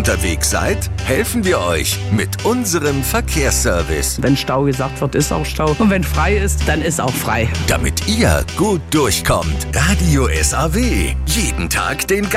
unterwegs seid, helfen wir euch mit unserem Verkehrsservice. Wenn Stau gesagt wird, ist auch Stau. Und wenn frei ist, dann ist auch frei. Damit ihr gut durchkommt. Radio SAW. Jeden Tag den